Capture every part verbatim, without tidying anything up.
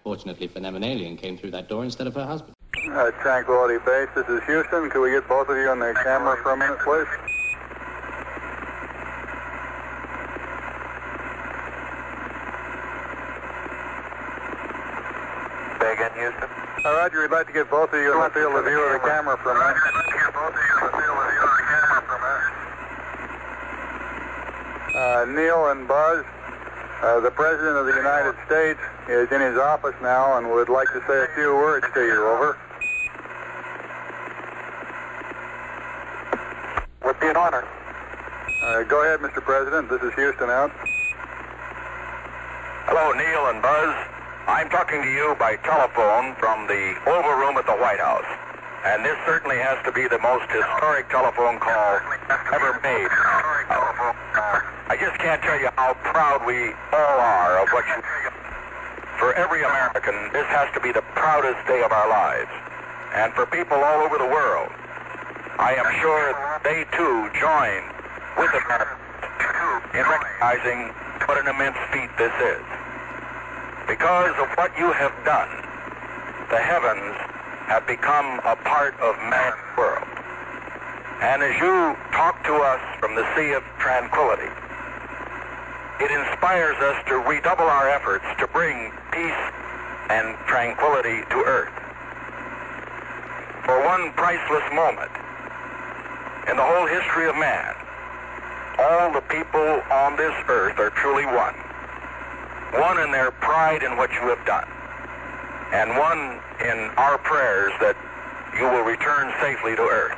Fortunately for them, an alien came through that door instead of her husband. Uh, Tranquility Base, this is Houston. Could we get both of you on the camera for a minute, please? Say again, Houston. Uh, Roger, we'd like to get both of you in the field of view of the camera for a minute. Roger, we'd like to get both of you in the field of view of the camera for a minute. Uh, Neil and Buzz, uh, the President of the United States is in his office now and would like to say a few words to you. Over. Would be an honor. Uh, go ahead, Mister President. This is Houston out. Hello, Neil and Buzz. I'm talking to you by telephone from the Oval Room at the White House. And this certainly has to be the most historic telephone call ever made. I just can't tell you how proud we all are of what you... For every American, this has to be the proudest day of our lives. And for people all over the world, I am sure they too join with Americans in recognizing what an immense feat this is. Because of what you have done, the heavens have become a part of man's world. And as you talk to us from the Sea of Tranquility, it inspires us to redouble our efforts to bring peace and tranquility to Earth. For one priceless moment in the whole history of man, all the people on this earth are truly one. One in their pride in what you have done, and one in our prayers that you will return safely to Earth.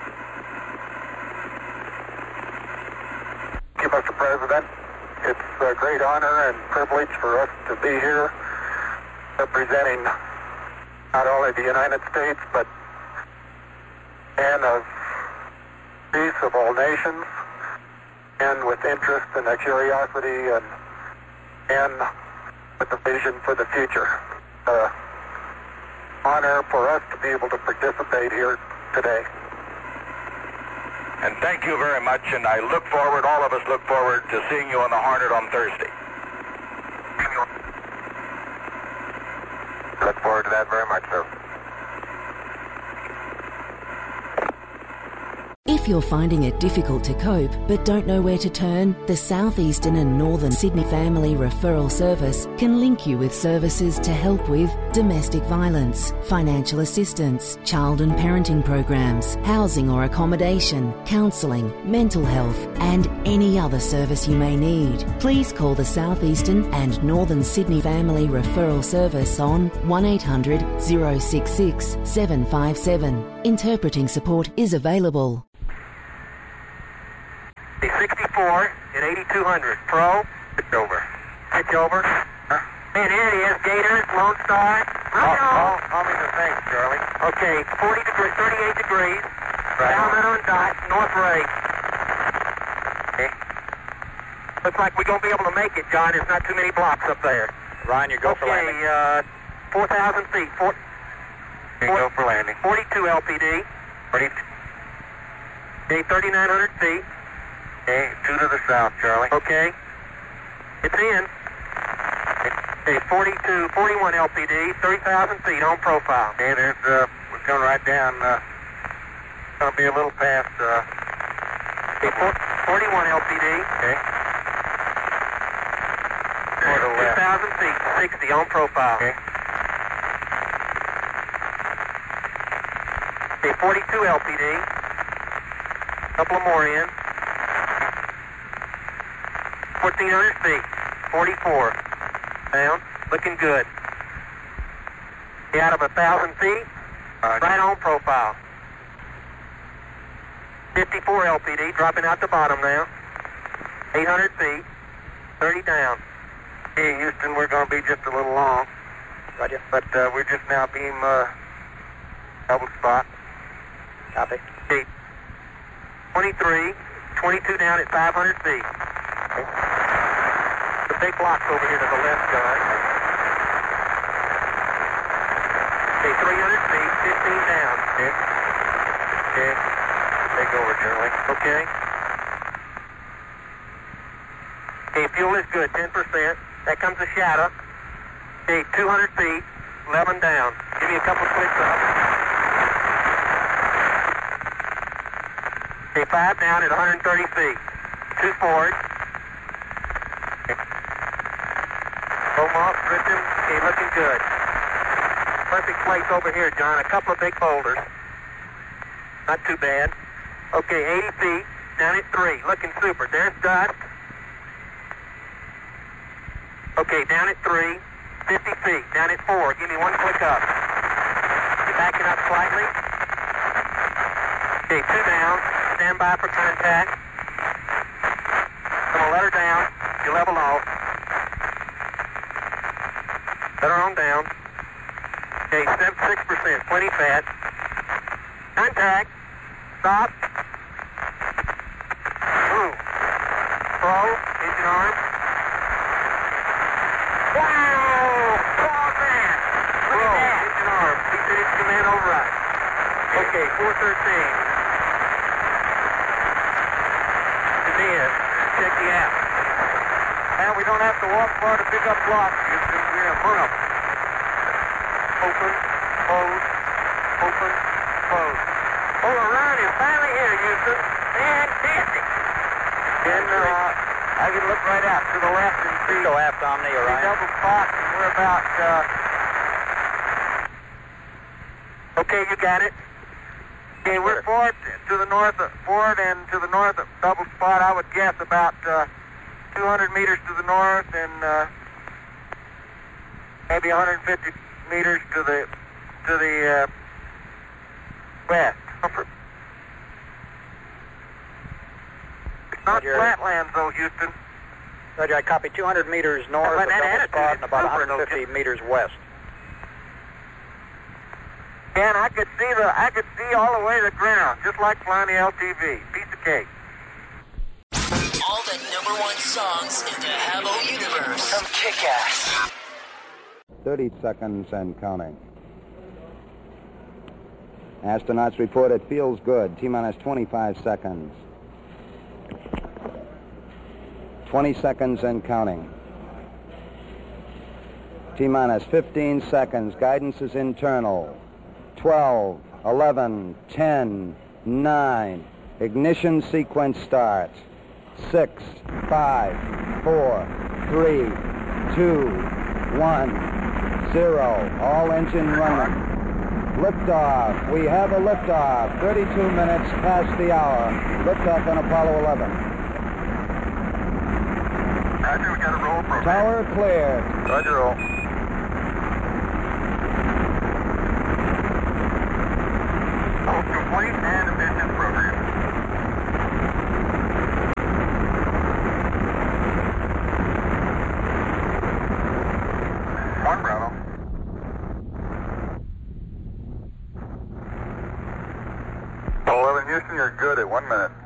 Thank you, Mister President. It's a great honor and privilege for us to be here representing not only the United States, but man of peace of all nations, and with interest and a curiosity and, and with a vision for the future. Uh, honor for us to be able to participate here today. And thank you very much, and I look forward, all of us look forward to seeing you on the Hornet on Thursday. Look forward to that very much, sir. If you're finding it difficult to cope but don't know where to turn, the Southeastern and Northern Sydney Family Referral Service can link you with services to help with domestic violence, financial assistance, child and parenting programs, housing or accommodation, counselling, mental health and any other service you may need. Please call the Southeastern and Northern Sydney Family Referral Service on one eight hundred, oh six six, seven five seven. Interpreting support is available. sixty-four and eighty-two hundred. Pro. Pitch over. Pitch over. Huh? Man, here it is. Gators, Lone Star. Right on. Call me the thing, Charlie. Okay, forty degrees, thirty-eight degrees. Right down on dot, North Ray. Okay. Looks like we're going to be able to make it, John. There's not too many blocks up there. Ryan, you go okay, for landing. Okay, uh, four thousand feet. Four, you four, go for landing. forty-two L P D. forty-two. Okay, thirty-nine hundred feet. Okay, two to the south, Charlie. Okay. It's in. Okay, forty-two, forty-one L P D, thirty thousand feet on profile. Okay, there's, uh, we're coming right down, uh, going to be a little past, uh, okay, forty-one L P D. Okay. two thousand feet, sixty on profile. Okay. Okay, forty-two L P D. Couple of more in. fourteen hundred feet, forty-four. Down, looking good. Okay, out of one thousand feet, uh, right on profile. fifty-four L P D, dropping out the bottom now. eight hundred feet, thirty down. Hey, Houston, we're going to be just a little long. Roger. But uh, we're just now beam uh, double spot. Copy. Okay. twenty-three, twenty-two down at five hundred feet. Okay. The big blocks over here to the left, John. Okay, three hundred feet, fifteen down. Okay. Okay. Take over, Charlie. Okay. Okay, fuel is good, ten percent. That comes the shadow. Okay, two hundred feet, eleven down. Give me a couple clicks up. Okay, five down at one hundred thirty feet. Two forward. Home off, drifting. Okay, looking good. Perfect place over here, John. A couple of big boulders. Not too bad. Okay, eighty feet, down at three. Looking super. There's dust. Okay, down at three. fifty feet, down at four. Give me one click up. You're backing up slightly. Okay, two down. Stand by for contact. I'm going to let her down. You level off. Let her on down. Okay, seventy-six percent. Plenty fat. Contact. Stop. Move. Slow. Engine arm. Wow! Oh, man! Look at that! Engine arm. He said it's command override. Okay, four thirteen. Then, check the app. And we don't have to walk far to pick up blocks. We're in front of them. Open, close, open, close. Oh, the run is finally here, Houston. Fantastic. Then, uh... I can look right out to the left and see. Go aft, Omni, all right. Double spot, and we're about, uh... Okay, you got it. Okay, we're forward to the north, forward and to the north of double spot. I would guess about uh, two hundred meters to the north and uh, maybe one hundred fifty meters to the to the uh, west. Not Roger. flatlands, though, Houston. Roger, I copy two hundred meters north But of that double attitude spot is and about super, one hundred fifty though. meters west. And I could see the I could see all the way to the ground, just like flying the L T V. Piece of cake. All the number one songs in the Habbo universe from Kick-Ass. thirty seconds and counting. Astronauts report it feels good. T-minus twenty-five seconds. twenty seconds and counting. T-minus fifteen seconds. Guidance is internal. twelve, eleven, ten, nine. Ignition sequence starts. six, five, four, three, two, one, zero. All engine running. Liftoff. We have a liftoff. thirty-two minutes past the hour. Liftoff on Apollo eleven. Roger, we got a roll program. Tower cleared. Roger, roll. Oh, complete and efficient program. One Bravo. eleven Houston, you're good at one minute.